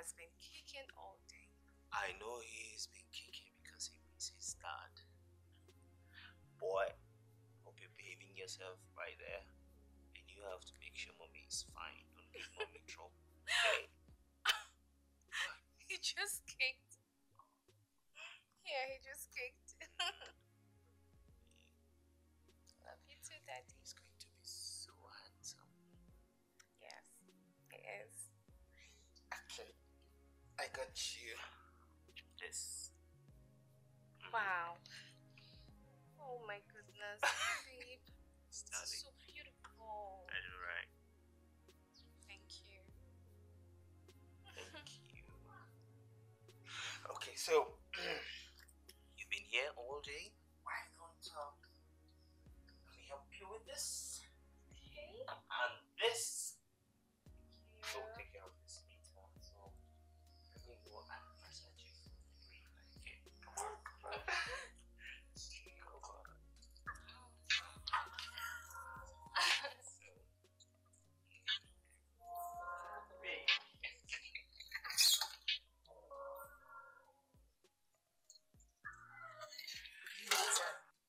has been kicking all day. I know he's been kicking because he misses his dad. Boy, hope you're behaving yourself right there. And you have to make sure mommy is fine. Don't give mommy trouble. Okay? He just kicked. Yeah, he just kicked. Love you too, Daddy. He's going to be so handsome. Yes, he is. Okay, I got you this. Wow. Oh my goodness, babe. This is so beautiful. I know, right? Thank you. Thank you. Okay, so you've been here all day. Why don't let me help you with this?